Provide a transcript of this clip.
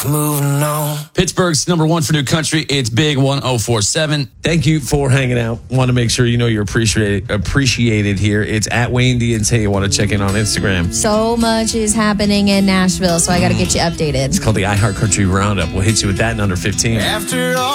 Moving on. Pittsburgh's number one for new country. It's Big 1047. Thank you for hanging out. Want to make sure you know you're appreciated here. It's at Wayne DNT. You want to check in on Instagram. So much is happening in Nashville, so I got to get you updated. It's called the iHeart Country Roundup. We'll hit you with that in under 15. After all.